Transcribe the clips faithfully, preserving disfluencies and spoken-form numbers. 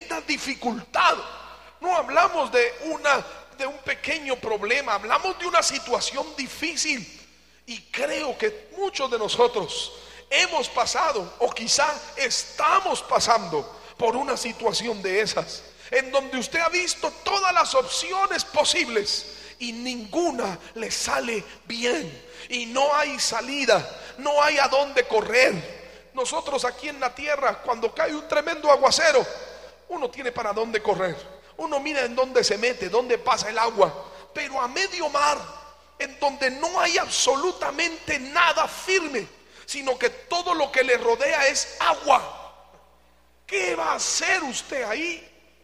tremenda dificultad. No hablamos de una de un pequeño problema, hablamos de una situación difícil. Y creo que muchos de nosotros hemos pasado, o quizá estamos pasando por una situación de esas, en donde usted ha visto todas las opciones posibles y ninguna le sale bien, y no hay salida, no hay a dónde correr. Nosotros aquí en la tierra, cuando cae un tremendo aguacero, uno tiene para dónde correr, uno mira en dónde se mete, dónde pasa el agua. Pero a medio mar, en donde no hay absolutamente nada firme, sino que todo lo que le rodea es agua, ¿qué va a hacer usted ahí?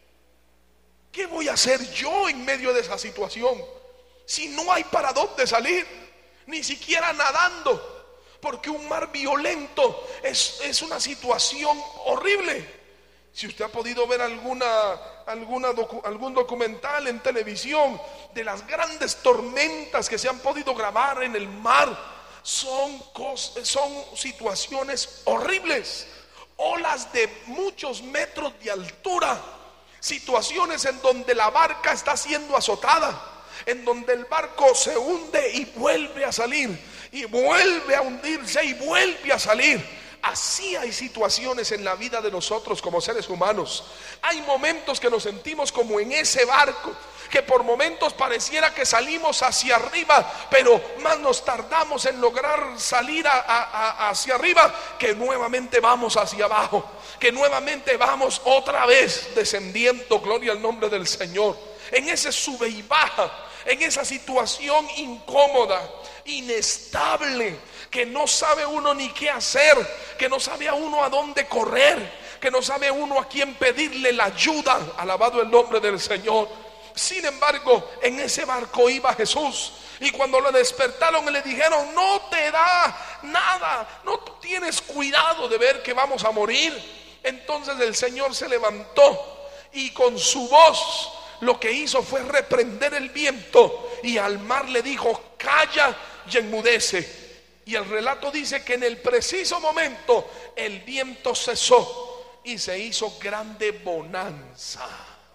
¿Qué voy a hacer yo en medio de esa situación? Si no hay para dónde salir, ni siquiera nadando, porque un mar violento es, es una situación horrible. Si usted ha podido ver alguna, alguna docu, algún documental en televisión de las grandes tormentas que se han podido grabar en el mar, son, cos, son situaciones horribles. Olas de muchos metros de altura, situaciones en donde la barca está siendo azotada, en donde el barco se hunde y vuelve a salir, y vuelve a hundirse y vuelve a salir. Así hay situaciones en la vida de nosotros como seres humanos. Hay momentos que nos sentimos como en ese barco, que por momentos pareciera que salimos hacia arriba, pero más nos tardamos en lograr salir a, a, a, hacia arriba, que nuevamente vamos hacia abajo, que nuevamente vamos otra vez descendiendo. Gloria al nombre del Señor. En ese sube y baja, en esa situación incómoda, inestable, que no sabe uno ni qué hacer, que no sabe a uno a dónde correr, que no sabe uno a quién pedirle la ayuda. Alabado el nombre del Señor. Sin embargo, en ese barco iba Jesús, y cuando lo despertaron y le dijeron: no te da nada, no tienes cuidado de ver que vamos a morir. Entonces el Señor se levantó y con su voz lo que hizo fue reprender el viento, y al mar le dijo: calla y enmudece. Y el relato dice que en el preciso momento el viento cesó y se hizo grande bonanza.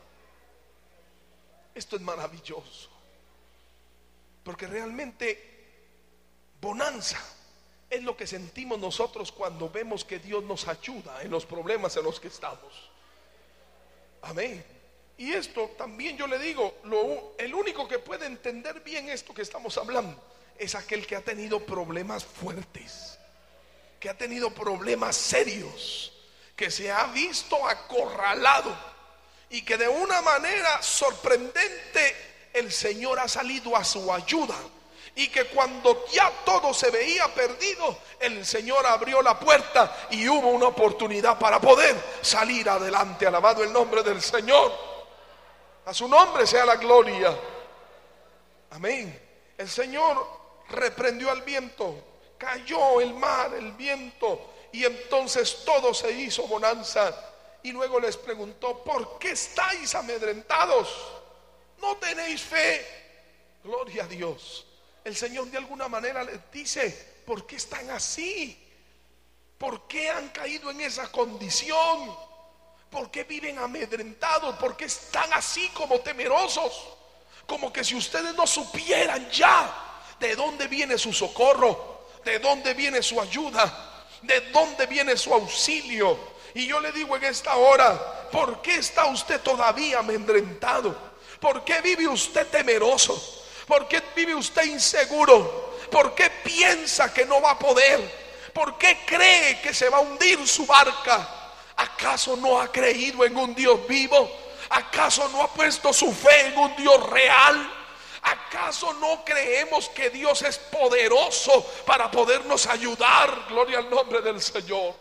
Esto es maravilloso, porque realmente bonanza es lo que sentimos nosotros cuando vemos que Dios nos ayuda en los problemas en los que estamos. Amén. Y esto también yo le digo, lo, el único que puede entender bien esto que estamos hablando es aquel que ha tenido problemas fuertes, que ha tenido problemas serios, que se ha visto acorralado, y que de una manera sorprendente el Señor ha salido a su ayuda, y que cuando ya todo se veía perdido, el Señor abrió la puerta y hubo una oportunidad para poder salir adelante. Alabado el nombre del Señor. A su nombre sea la gloria. Amén. El Señor reprendió al viento, cayó el mar, el viento, y entonces todo se hizo bonanza. Y luego les preguntó: ¿por qué estáis amedrentados? ¿No tenéis fe? Gloria a Dios. El Señor de alguna manera les dice: ¿por qué están así? ¿Por qué han caído en esa condición? ¿Por qué viven amedrentados? ¿Por qué están así como temerosos? Como que si ustedes no supieran ya de dónde viene su socorro, de dónde viene su ayuda, de dónde viene su auxilio. Y yo le digo en esta hora: ¿por qué está usted todavía amedrentado? ¿Por qué vive usted temeroso? ¿Por qué vive usted inseguro? ¿Por qué piensa que no va a poder? ¿Por qué cree que se va a hundir su barca? ¿Acaso no ha creído en un Dios vivo? ¿Acaso no ha puesto su fe en un Dios real? ¿Acaso no creemos que Dios es poderoso para podernos ayudar? Gloria al nombre del Señor.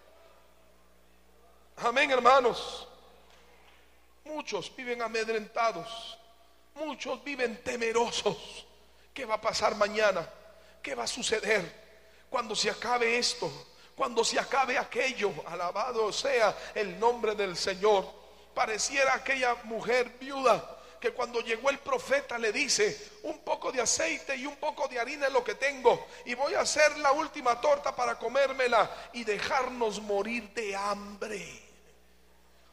Amén, hermanos. Muchos viven amedrentados, muchos viven temerosos. ¿Qué va a pasar mañana? ¿Qué va a suceder cuando se acabe esto? Cuando se acabe aquello. Alabado sea el nombre del Señor. Pareciera aquella mujer viuda que cuando llegó el profeta le dice: un poco de aceite y un poco de harina es lo que tengo, y voy a hacer la última torta para comérmela y dejarnos morir de hambre.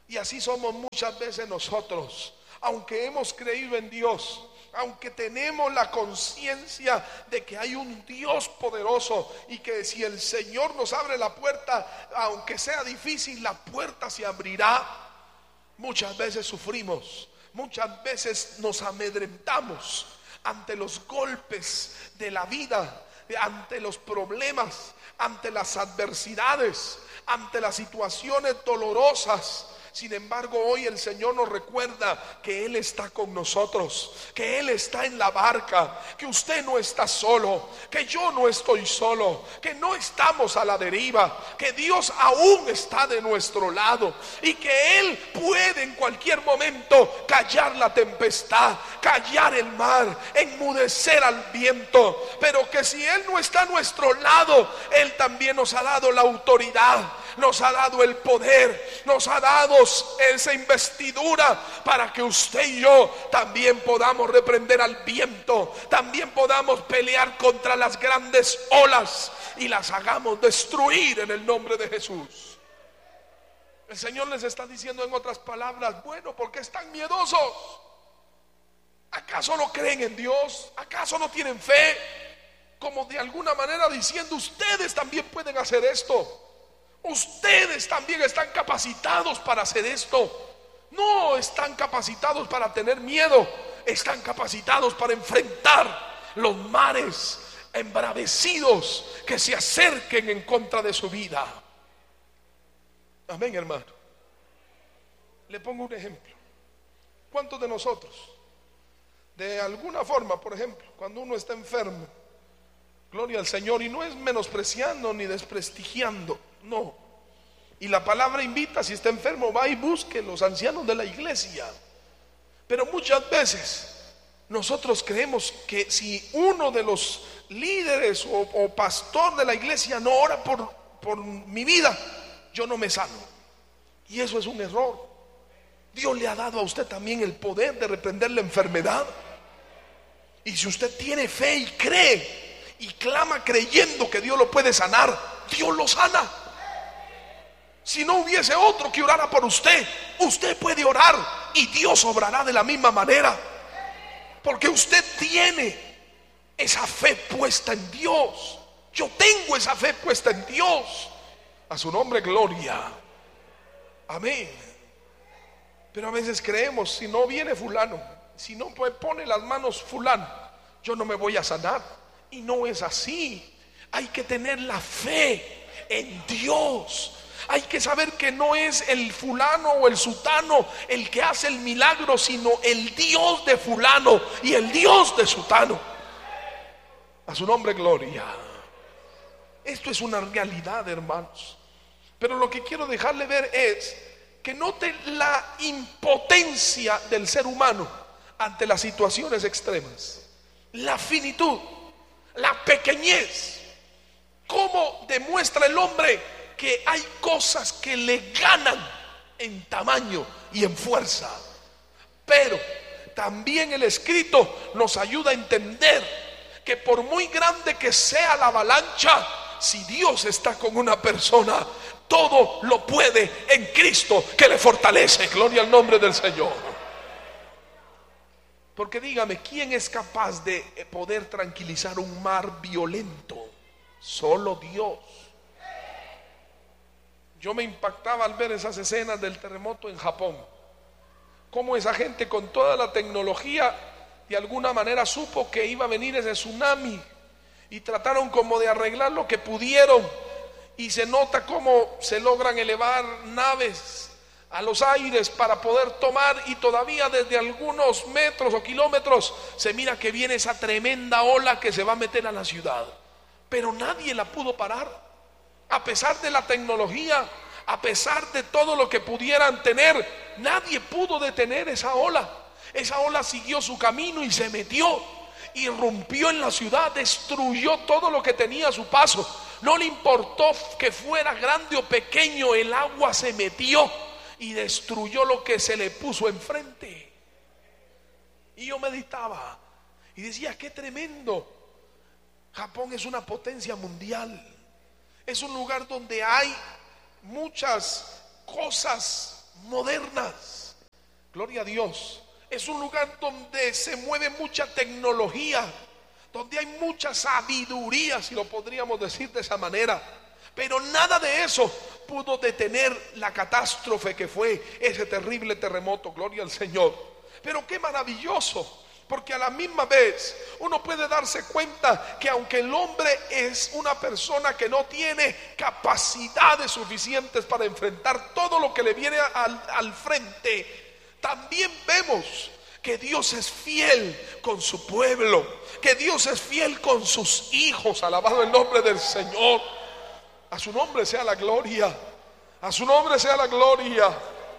Y así somos muchas veces nosotros, aunque hemos creído en Dios, aunque tenemos la conciencia de que hay un Dios poderoso y que si el Señor nos abre la puerta, aunque sea difícil, la puerta se abrirá. Muchas veces sufrimos, muchas veces nos amedrentamos ante los golpes de la vida, ante los problemas, ante las adversidades, ante las situaciones dolorosas. Sin embargo, hoy el Señor nos recuerda que Él está con nosotros, que Él está en la barca, que usted no está solo, que yo no estoy solo, que no estamos a la deriva, que Dios aún está de nuestro lado y que Él puede en cualquier momento callar la tempestad, callar el mar, enmudecer al viento, pero que si Él no está a nuestro lado, Él también nos ha dado la autoridad, nos ha dado el poder, nos ha dado esa investidura para que usted y yo también podamos reprender al viento, también podamos pelear contra las grandes olas y las hagamos destruir en el nombre de Jesús. El Señor les está diciendo en otras palabras: bueno, ¿por qué están miedosos? ¿Acaso no creen en Dios? ¿Acaso no tienen fe? Como de alguna manera diciendo: ustedes también pueden hacer esto. Ustedes también están capacitados para hacer esto. No están capacitados para tener miedo, están capacitados para enfrentar los mares embravecidos que se acerquen en contra de su vida. Amén, hermano. Le pongo un ejemplo. ¿Cuántos de nosotros, de alguna forma, por ejemplo, cuando uno está enfermo, gloria al Señor, y no es menospreciando ni desprestigiando, no, y la palabra invita: si está enfermo, va y busque los ancianos de la iglesia. Pero muchas veces nosotros creemos que si uno de los líderes o, o pastor de la iglesia no ora por, por mi vida, yo no me sano. Y eso es un error. Dios le ha dado a usted también el poder de reprender la enfermedad. Y si usted tiene fe y cree y clama creyendo que Dios lo puede sanar, Dios lo sana. Si no hubiese otro que orara por usted, usted puede orar y Dios obrará de la misma manera, porque usted tiene esa fe puesta en Dios. Yo tengo esa fe puesta en Dios. A su nombre gloria. Amén. Pero a veces creemos: si no viene fulano, si no pone las manos fulano, yo no me voy a sanar. Y no es así. Hay que tener la fe en Dios. Hay que saber que no es el fulano o el sutano el que hace el milagro, sino el Dios de fulano y el Dios de sutano. A su nombre gloria. Esto es una realidad, hermanos. Pero lo que quiero dejarle ver es que note la impotencia del ser humano ante las situaciones extremas, la finitud, la pequeñez. ¿Cómo demuestra el hombre que hay cosas que le ganan en tamaño y en fuerza? Pero también el escrito nos ayuda a entender que por muy grande que sea la avalancha, si Dios está con una persona, todo lo puede en Cristo que le fortalece. Gloria al nombre del Señor. Porque dígame, ¿quién es capaz de poder tranquilizar un mar violento? Solo Dios. Yo me impactaba al ver esas escenas del terremoto en Japón. Cómo esa gente con toda la tecnología de alguna manera supo que iba a venir ese tsunami y trataron como de arreglar lo que pudieron. Y se nota cómo se logran elevar naves a los aires para poder tomar, y todavía desde algunos metros o kilómetros se mira que viene esa tremenda ola que se va a meter a la ciudad. Pero nadie la pudo parar. A pesar de la tecnología, a pesar de todo lo que pudieran tener, nadie pudo detener esa ola. Esa ola siguió su camino y se metió, irrumpió en la ciudad, destruyó todo lo que tenía a su paso. No le importó que fuera grande o pequeño, el agua se metió y destruyó lo que se le puso enfrente. Y yo meditaba y decía: qué tremendo. Japón es una potencia mundial. Es un lugar donde hay muchas cosas modernas. Gloria a Dios. Es un lugar donde se mueve mucha tecnología, donde hay mucha sabiduría, si lo podríamos decir de esa manera. Pero nada de eso pudo detener la catástrofe que fue ese terrible terremoto. Gloria al Señor. Pero qué maravilloso, porque a la misma vez uno puede darse cuenta que aunque el hombre es una persona que no tiene capacidades suficientes para enfrentar todo lo que le viene al, al frente, también vemos que Dios es fiel con su pueblo, que Dios es fiel con sus hijos. Alabado el nombre del Señor. A su nombre sea la gloria, a su nombre sea la gloria.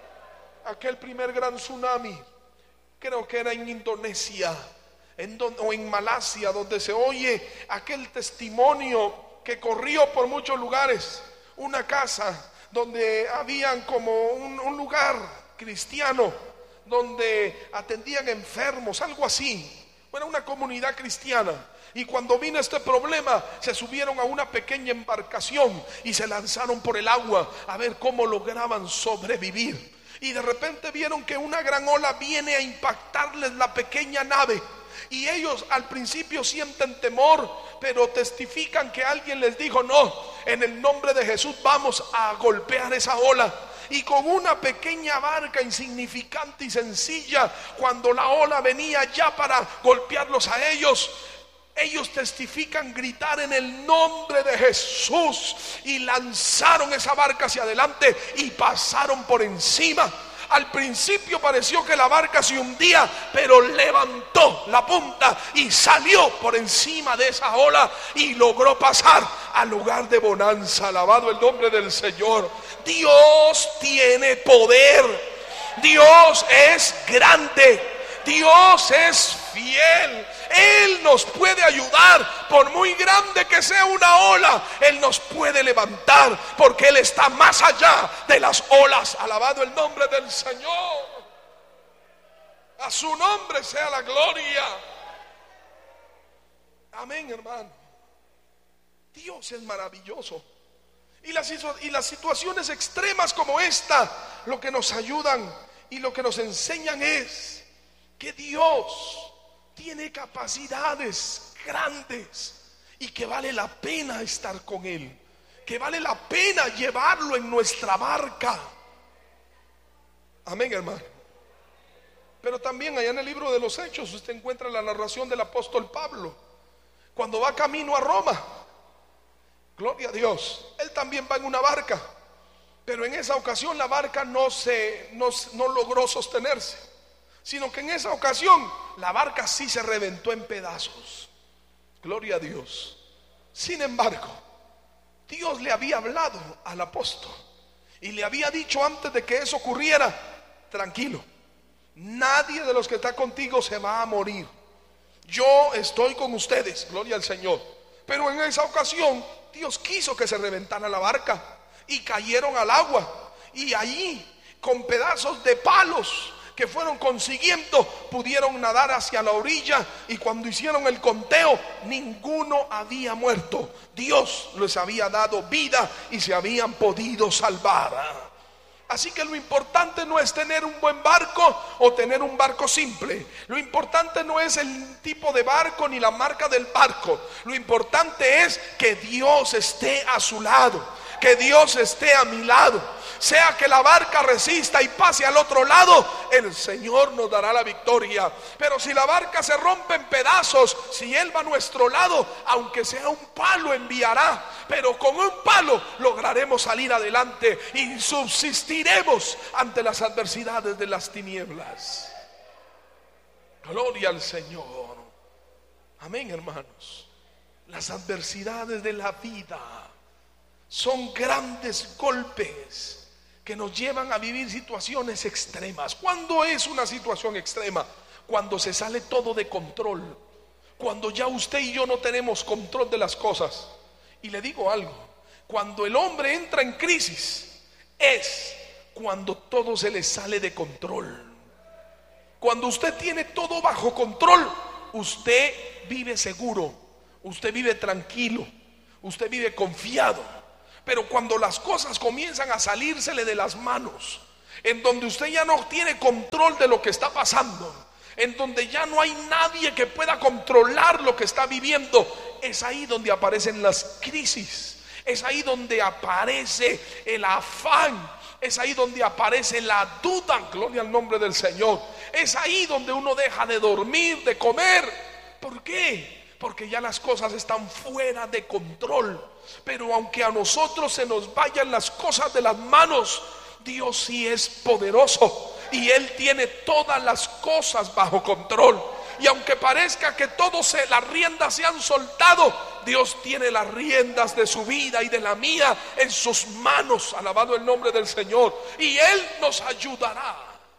Aquel primer gran tsunami, creo que era en Indonesia, en don, o en Malasia, donde se oye aquel testimonio que corrió por muchos lugares. Una casa donde habían como un, un lugar cristiano, donde atendían enfermos, algo así. Bueno, una comunidad cristiana. Y cuando vino este problema, se subieron a una pequeña embarcación y se lanzaron por el agua a ver cómo lograban sobrevivir. Y de repente vieron que una gran ola viene a impactarles la pequeña nave. Y ellos al principio sienten temor, pero testifican que alguien les dijo: no, en el nombre de Jesús vamos a golpear esa ola. Y con una pequeña barca insignificante y sencilla, cuando la ola venía ya para golpearlos a ellos, ellos testifican gritar en el nombre de Jesús y lanzaron esa barca hacia adelante y pasaron por encima. Al principio pareció que la barca se hundía, pero levantó la punta y salió por encima de esa ola y logró pasar al lugar de bonanza. Alabado el nombre del Señor. Dios tiene poder. Dios es grande. Dios es fiel. Él nos puede ayudar. Por muy grande que sea una ola, Él nos puede levantar, porque Él está más allá de las olas. Alabado el nombre del Señor. A su nombre sea la gloria. Amén, hermano. Dios es maravilloso. Y las, y las situaciones extremas como esta, lo que nos ayudan y lo que nos enseñan es que Dios tiene capacidades grandes y que vale la pena estar con Él, que vale la pena llevarlo en nuestra barca. Amén, hermano. Pero también allá en el libro de los Hechos usted encuentra la narración del apóstol Pablo cuando va camino a Roma. Gloria a Dios. Él también va en una barca, pero en esa ocasión la barca no se no, no logró sostenerse, sino que en esa ocasión la barca sí se reventó en pedazos. Gloria a Dios. Sin embargo, Dios le había hablado al apóstol y le había dicho antes de que eso ocurriera: tranquilo, nadie de los que está contigo se va a morir. Yo estoy con ustedes. Gloria al Señor. Pero en esa ocasión Dios quiso que se reventara la barca y cayeron al agua, y allí con pedazos de palos que fueron consiguiendo pudieron nadar hacia la orilla, y cuando hicieron el conteo ninguno había muerto. Dios les había dado vida y se habían podido salvar. Así que lo importante no es tener un buen barco o tener un barco simple. Lo importante no es el tipo de barco ni la marca del barco. Lo importante es que Dios esté a su lado, que Dios esté a mi lado. Sea que la barca resista y pase al otro lado, el Señor nos dará la victoria. Pero si la barca se rompe en pedazos, si Él va a nuestro lado, aunque sea un palo enviará, pero con un palo lograremos salir adelante y subsistiremos ante las adversidades de las tinieblas. Gloria al Señor. Amén, hermanos. Las adversidades de la vida son grandes golpes que nos llevan a vivir situaciones extremas. ¿Cuándo es una situación extrema? Cuando se sale todo de control, cuando ya usted y yo no tenemos control de las cosas. Y le digo algo: cuando el hombre entra en crisis es cuando todo se le sale de control. Cuando usted tiene todo bajo control, usted vive seguro, usted vive tranquilo, usted vive confiado. Pero cuando las cosas comienzan a salírsele de las manos, en donde usted ya no tiene control de lo que está pasando, en donde ya no hay nadie que pueda controlar lo que está viviendo, es ahí donde aparecen las crisis, es ahí donde aparece el afán, es ahí donde aparece la duda. Gloria al nombre del Señor. Es ahí donde uno deja de dormir, de comer. ¿Por qué? Porque ya las cosas están fuera de control. Pero aunque a nosotros se nos vayan las cosas de las manos, Dios sí es poderoso y Él tiene todas las cosas bajo control. Y aunque parezca que todas se, las riendas se han soltado, Dios tiene las riendas de su vida y de la mía en sus manos. Alabado el nombre del Señor. Y Él nos ayudará.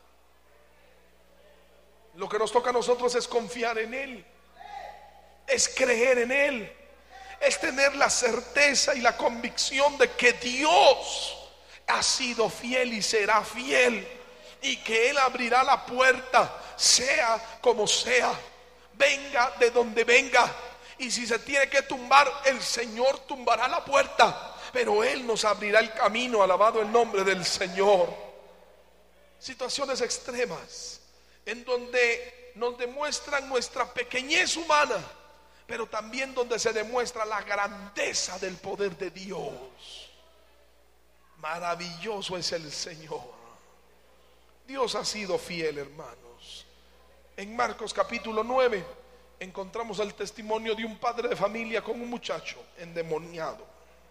Lo que nos toca a nosotros es confiar en Él, es creer en Él, es tener la certeza y la convicción de que Dios ha sido fiel y será fiel, y que Él abrirá la puerta, sea como sea, venga de donde venga. Y si se tiene que tumbar, el Señor tumbará la puerta, pero Él nos abrirá el camino. Alabado el nombre del Señor. Situaciones extremas en donde nos demuestran nuestra pequeñez humana, pero también donde se demuestra la grandeza del poder de Dios. Maravilloso es el Señor. Dios ha sido fiel, hermanos. En Marcos capítulo nueve encontramos el testimonio de un padre de familia con un muchacho endemoniado.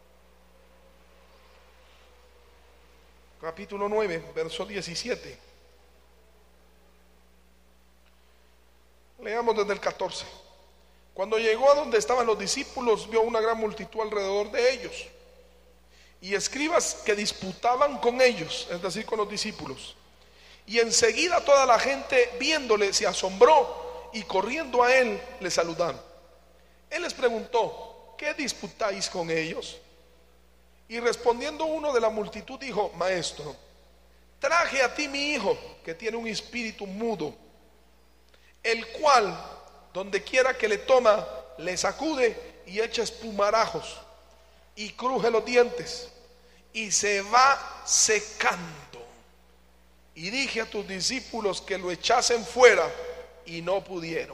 Capítulo nueve, verso diecisiete. Leamos desde el catorce. Cuando llegó a donde estaban los discípulos, vio una gran multitud alrededor de ellos y escribas que disputaban con ellos, es decir, con los discípulos. Y enseguida toda la gente, viéndole, se asombró y corriendo a él le saludaron. Él les preguntó: ¿qué disputáis con ellos? Y respondiendo uno de la multitud dijo: Maestro, traje a ti mi hijo, que tiene un espíritu mudo, el cual donde quiera que le toma, le sacude y echa espumarajos y cruje los dientes y se va secando. Y dije a tus discípulos que lo echasen fuera y no pudieron.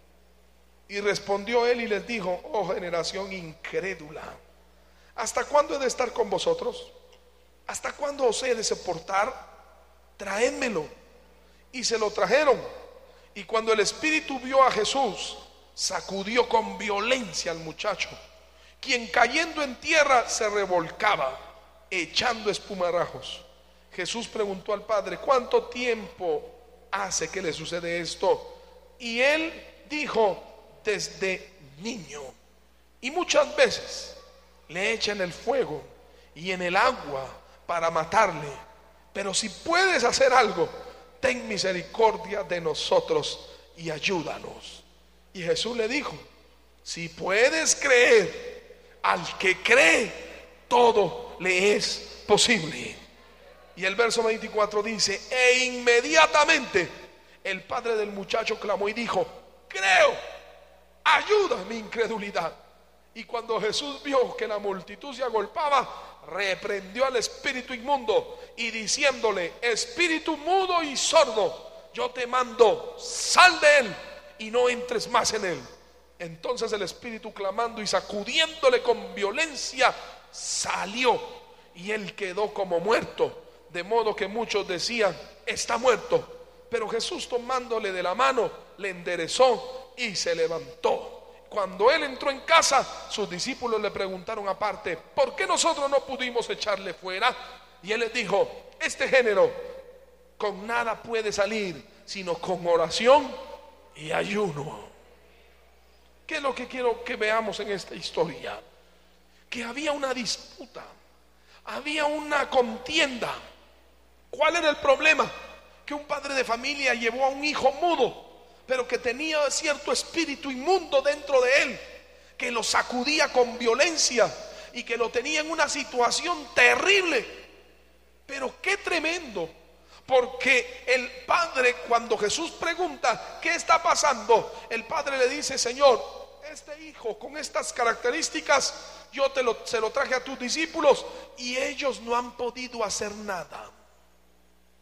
Y respondió él y les dijo: oh generación incrédula, ¿hasta cuándo he de estar con vosotros? ¿Hasta cuándo os he de soportar? Traédmelo. Y se lo trajeron. Y cuando el espíritu vio a Jesús, sacudió con violencia al muchacho, quien cayendo en tierra se revolcaba, echando espumarajos. Jesús preguntó al padre: ¿cuánto tiempo hace que le sucede esto? Y él dijo: desde niño. Y muchas veces le echan el fuego y en el agua para matarle. Pero si puedes hacer algo, ten misericordia de nosotros y ayúdanos. Y Jesús le dijo: si puedes creer, al que cree, todo le es posible. Y el verso veinticuatro dice: e inmediatamente el padre del muchacho clamó y dijo: creo, ayuda mi incredulidad. Y cuando Jesús vio que la multitud se agolpaba, reprendió al espíritu inmundo y diciéndole: espíritu mudo y sordo, yo te mando, sal de él y no entres más en él. Entonces el espíritu, clamando y sacudiéndole con violencia, salió y él quedó como muerto, de modo que muchos decían: está muerto. Pero Jesús, tomándole de la mano, le enderezó y se levantó. Cuando él entró en casa, sus discípulos le preguntaron aparte: ¿por qué nosotros no pudimos echarle fuera? Y él les dijo: este género con nada puede salir, sino con oración y ayuno. ¿Qué es lo que quiero que veamos en esta historia? Que había una disputa, había una contienda. ¿Cuál era el problema? Que un padre de familia llevó a un hijo mudo, pero que tenía cierto espíritu inmundo dentro de él, que lo sacudía con violencia y que lo tenía en una situación terrible. Pero qué tremendo, porque el padre, cuando Jesús pregunta ¿qué está pasando?, el padre le dice: Señor, este hijo con estas características yo te lo, se lo traje a tus discípulos y ellos no han podido hacer nada.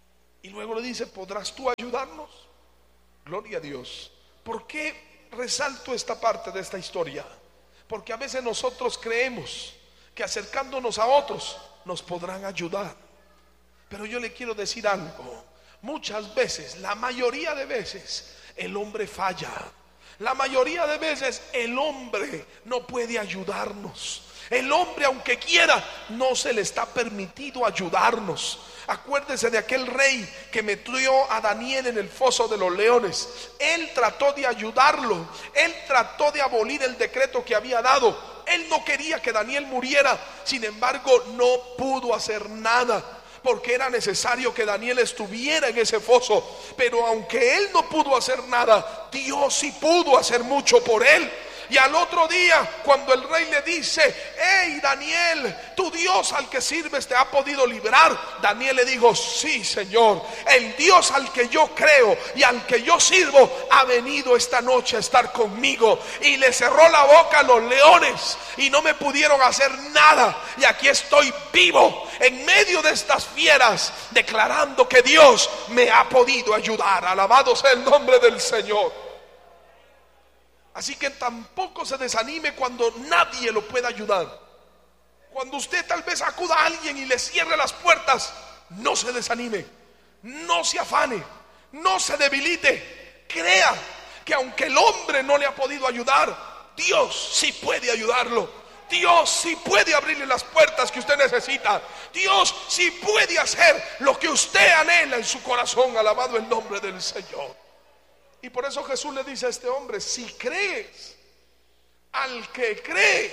Y luego le dice: ¿podrás tú ayudarnos? Gloria a Dios. ¿Por qué resalto esta parte de esta historia? Porque a veces nosotros creemos que acercándonos a otros nos podrán ayudar. Pero yo le quiero decir algo: muchas veces, la mayoría de veces, el hombre falla. La mayoría de veces el hombre no puede ayudarnos. El hombre, aunque quiera, no se le está permitido ayudarnos. Acuérdese de aquel rey que metió a Daniel en el foso de los leones. Él trató de ayudarlo. Él trató de abolir el decreto que había dado. Él no quería que Daniel muriera. Sin embargo, no pudo hacer nada, porque era necesario que Daniel estuviera en ese foso. Pero aunque él no pudo hacer nada, Dios sí pudo hacer mucho por él. Y al otro día, cuando el rey le dice: hey Daniel, tu Dios al que sirves te ha podido librar, Daniel le dijo: sí, Señor, el Dios al que yo creo y al que yo sirvo ha venido esta noche a estar conmigo. Y le cerró la boca a los leones y no me pudieron hacer nada. Y aquí estoy vivo en medio de estas fieras, declarando que Dios me ha podido ayudar. Alabado sea el nombre del Señor. Así que tampoco se desanime cuando nadie lo pueda ayudar. Cuando usted tal vez acuda a alguien y le cierre las puertas, no se desanime, no se afane, no se debilite. Crea que aunque el hombre no le ha podido ayudar, Dios sí puede ayudarlo. Dios sí puede abrirle las puertas que usted necesita. Dios sí puede hacer lo que usted anhela en su corazón. Alabado el nombre del Señor. Y por eso Jesús le dice a este hombre: si crees, al que cree,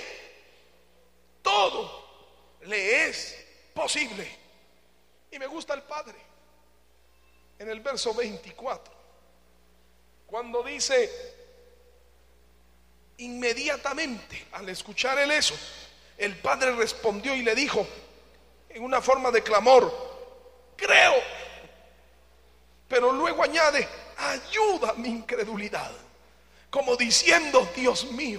todo le es posible. Y me gusta el Padre en el verso veinticuatro, cuando dice: inmediatamente al escuchar él eso, el Padre respondió y le dijo en una forma de clamor: creo. Pero luego añade: ayuda a mi incredulidad. Como diciendo: Dios mío,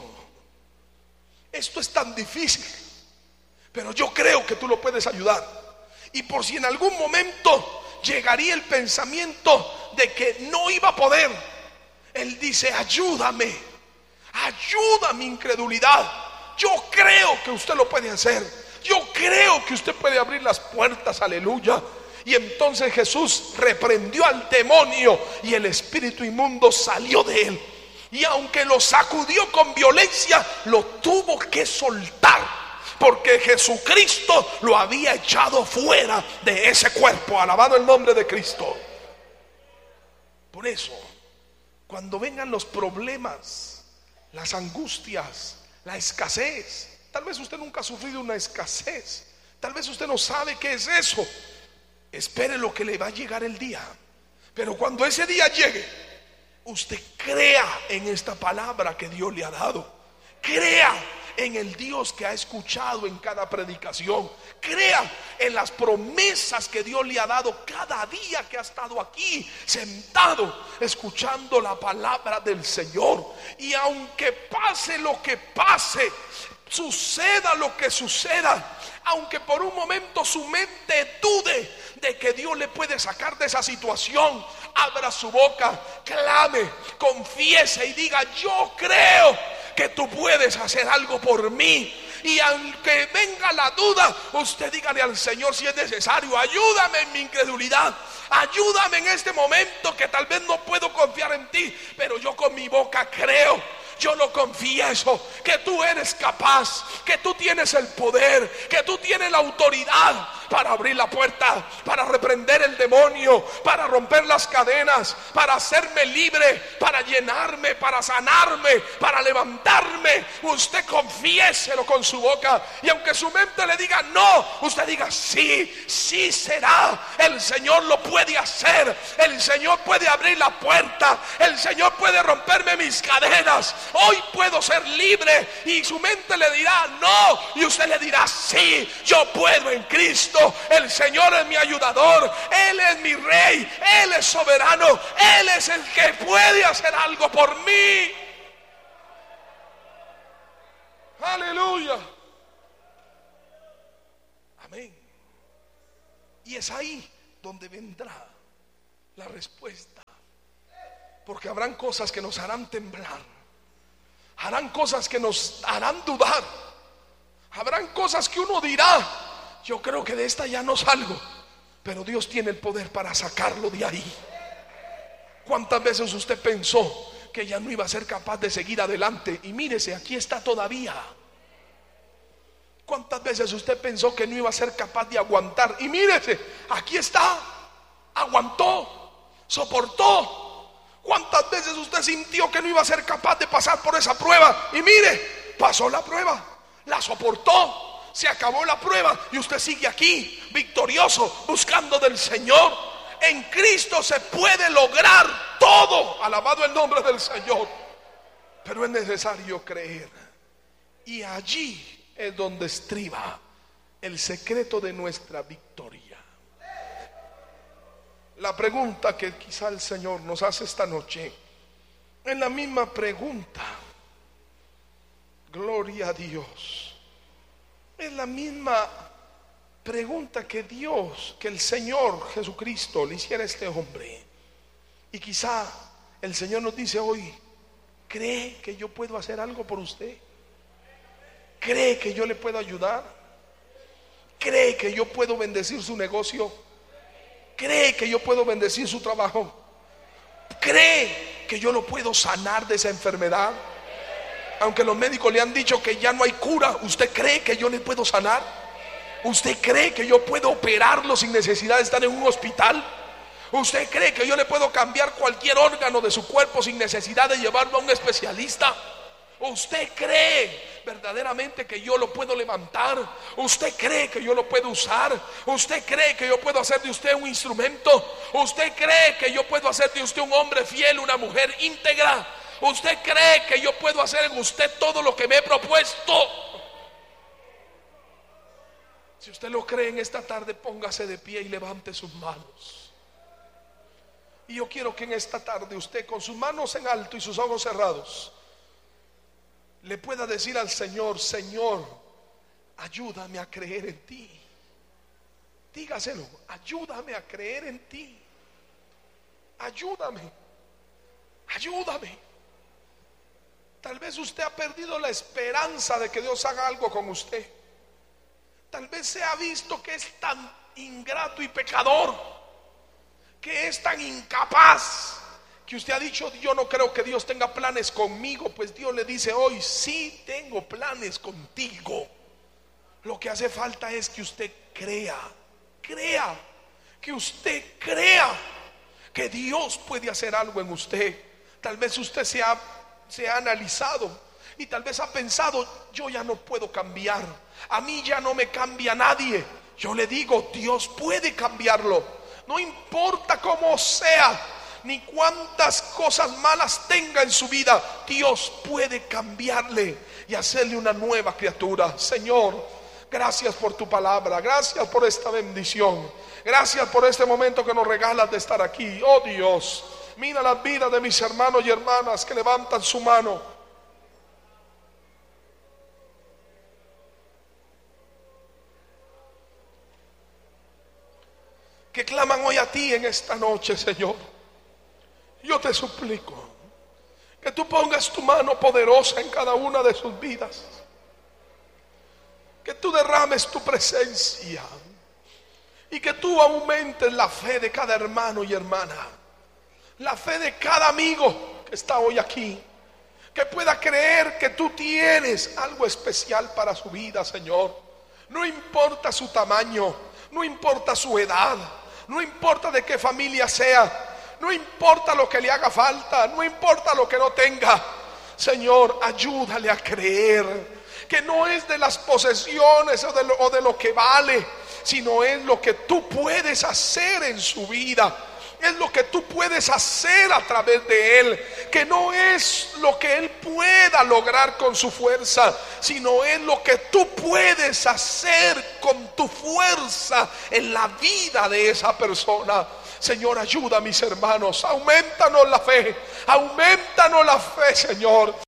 esto es tan difícil, pero yo creo que tú lo puedes ayudar. Y por si en algún momento llegaría el pensamiento de que no iba a poder, él dice: ayúdame, ayuda a mi incredulidad. Yo creo que usted lo puede hacer. Yo creo que usted puede abrir las puertas. Aleluya. Y entonces Jesús reprendió al demonio y el espíritu inmundo salió de él. Y aunque lo sacudió con violencia, lo tuvo que soltar, porque Jesucristo lo había echado fuera de ese cuerpo. Alabado el nombre de Cristo. Por eso, cuando vengan los problemas, las angustias, la escasez, tal vez usted nunca ha sufrido una escasez, tal vez usted no sabe qué es eso. Espere lo que le va a llegar el día. Pero cuando ese día llegue, usted crea en esta palabra que Dios le ha dado. Crea en el Dios que ha escuchado en cada predicación. Crea en las promesas que Dios le ha dado cada día que ha estado aquí sentado escuchando la palabra del Señor. Y aunque pase lo que pase, suceda lo que suceda, aunque por un momento su mente dude de que Dios le puede sacar de esa situación, abra su boca, clame, confiese y diga: yo creo que tú puedes hacer algo por mí. Y aunque venga la duda, usted dígale al Señor, si es necesario: ayúdame en mi incredulidad, ayúdame en este momento que tal vez no puedo confiar en ti, pero yo con mi boca creo, yo lo confieso, que tú eres capaz, que tú tienes el poder, que tú tienes la autoridad para abrir la puerta, para reprender el demonio, para romper las cadenas, para hacerme libre, para llenarme, para sanarme, para levantarme. Usted confiéselo con su boca, y aunque su mente le diga no, usted diga: sí, sí será. El Señor lo puede hacer, el Señor puede abrir la puerta, el Señor puede romperme mis cadenas. Hoy puedo ser libre. Y su mente le dirá no, y usted le dirá: sí, yo puedo en Cristo. El Señor es mi ayudador, Él es mi rey, Él es soberano, Él es el que puede hacer algo por mí. Aleluya. Amén. Y es ahí donde vendrá la respuesta. Porque habrán cosas que nos harán temblar, harán cosas que nos harán dudar, habrán cosas que uno dirá: yo creo que de esta ya no salgo, pero Dios tiene el poder para sacarlo de ahí. ¿Cuántas veces usted pensó que ya no iba a ser capaz de seguir adelante? Y mírese, aquí está todavía. ¿Cuántas veces usted pensó que no iba a ser capaz de aguantar? Y mírese, aquí está. Aguantó, soportó. ¿Cuántas veces usted sintió que no iba a ser capaz de pasar por esa prueba? Y mire, pasó la prueba, la soportó, se acabó la prueba y usted sigue aquí, victorioso, buscando del Señor. En Cristo se puede lograr todo. Alabado el nombre del Señor. Pero es necesario creer. Y allí es donde estriba el secreto de nuestra victoria. La pregunta que quizá el Señor nos hace esta noche es la misma pregunta. Gloria a Dios. Es la misma pregunta que Dios, que el Señor Jesucristo le hiciera a este hombre. Y quizá el Señor nos dice hoy: ¿cree que yo puedo hacer algo por usted? ¿Cree que yo le puedo ayudar? ¿Cree que yo puedo bendecir su negocio? ¿Cree que yo puedo bendecir su trabajo? ¿Cree que yo lo puedo sanar de esa enfermedad? Aunque los médicos le han dicho que ya no hay cura, ¿usted cree que yo le puedo sanar? ¿Usted cree que yo puedo operarlo sin necesidad de estar en un hospital? ¿Usted cree que yo le puedo cambiar cualquier órgano de su cuerpo sin necesidad de llevarlo a un especialista? ¿Usted cree verdaderamente que yo lo puedo levantar? ¿Usted cree que yo lo puedo usar? ¿Usted cree que yo puedo hacer de usted un instrumento? ¿Usted cree que yo puedo hacer de usted un hombre fiel, una mujer íntegra? ¿Usted cree que yo puedo hacer en usted todo lo que me he propuesto? Si usted lo cree, en esta tarde póngase de pie y levante sus manos. Y yo quiero que en esta tarde usted, con sus manos en alto y sus ojos cerrados, le pueda decir al Señor: Señor, ayúdame a creer en ti. Dígaselo: ayúdame a creer en ti. Ayúdame, ayúdame. Tal vez usted ha perdido la esperanza de que Dios haga algo con usted. Tal vez se ha visto que es tan ingrato y pecador, que es tan incapaz, que usted ha dicho: yo no creo que Dios tenga planes conmigo. Pues Dios le dice hoy: sí tengo planes contigo. Lo que hace falta es que usted crea, crea, que usted crea que Dios puede hacer algo en usted. Tal vez usted se ha, se ha analizado y tal vez ha pensado: yo ya no puedo cambiar, a mí ya no me cambia nadie. Yo le digo: Dios puede cambiarlo. No importa cómo sea, ni cuántas cosas malas tenga en su vida, Dios puede cambiarle y hacerle una nueva criatura. Señor, gracias por tu palabra, gracias por esta bendición, gracias por este momento que nos regalas de estar aquí. Oh Dios, mira las vidas de mis hermanos y hermanas que levantan su mano. Que claman hoy a ti en esta noche, Señor. Yo te suplico que tú pongas tu mano poderosa en cada una de sus vidas, que tú derrames tu presencia y que tú aumentes la fe de cada hermano y hermana, la fe de cada amigo que está hoy aquí, que pueda creer que tú tienes algo especial para su vida, Señor. No importa su tamaño, no importa su edad, no importa de qué familia sea, no importa lo que le haga falta, no importa lo que no tenga. Señor, ayúdale a creer que no es de las posesiones o de lo, o de lo que vale, sino es lo que tú puedes hacer en su vida. Es lo que tú puedes hacer a través de él, que no es lo que él pueda lograr con su fuerza, sino es lo que tú puedes hacer con tu fuerza en la vida de esa persona. Señor, ayuda a mis hermanos, aumentanos la fe, aumentanos la fe, Señor,